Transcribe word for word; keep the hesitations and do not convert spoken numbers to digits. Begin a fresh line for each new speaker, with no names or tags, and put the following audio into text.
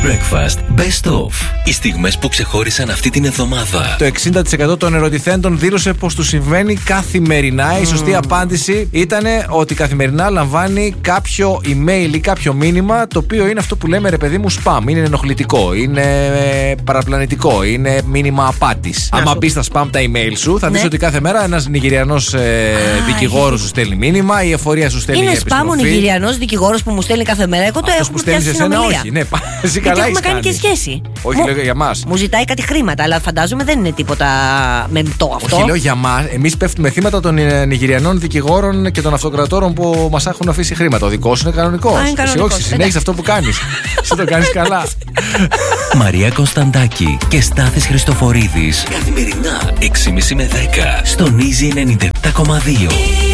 Breakfast Best Of. Οι στιγμές που ξεχώρισαν αυτή την εβδομάδα.
Το εξήντα τοις εκατό των ερωτηθέντων δήλωσε πως του συμβαίνει καθημερινά. Mm. Η σωστή απάντηση ήταν ότι καθημερινά λαμβάνει κάποιο email ή κάποιο μήνυμα το οποίο είναι αυτό που λέμε ρε παιδί μου spam. Είναι ενοχλητικό, είναι παραπλανητικό, είναι μήνυμα απάτης.
Να
Άμα
σου.
μπει στα spam τα email σου, θα
Ναι.
δεις ότι κάθε μέρα ένας Νιγηριανός ε, δικηγόρος σου στέλνει μήνυμα, η εφορία σου στέλνει
Είναι
επιστροφή.
σπάμ ο Νιγηριανός δικηγόρος που μου στέλνει κάθε μέρα. Εγώ το
Αυτός
έχουμε
που στέλνει
πιάσει
σε σένα,
συνομιλία.
όχι. Ναι, πα- εσύ
Γιατί
καλά
έχουμε
έχεις
κάνει και
κάνει.
σχέση.
Όχι,
Μου-
λέω για μας.
Μου ζητάει κάτι χρήματα, αλλά φαντάζομαι δεν είναι τίποτα με το αυτό.
Όχι, λέω για μας. Εμείς πέφτουμε θύματα των ε, Νιγηριανών δικηγόρων και των αυτοκρατόρων που μας έχουν αφήσει χρήματα. Ο δικός σου είναι κανονικός.
Α, είναι
Εσύ
κανονικός.
όχι, συνέχισε αυτό που κάνεις. Εσύ το κάνεις καλά.
Μαρία Κωνσταντάκη και Στάθης Χριστοφορίδης. Καθημερινά έξι και μισή με δέκα στον Easy ενενήντα επτά κόμμα δύο.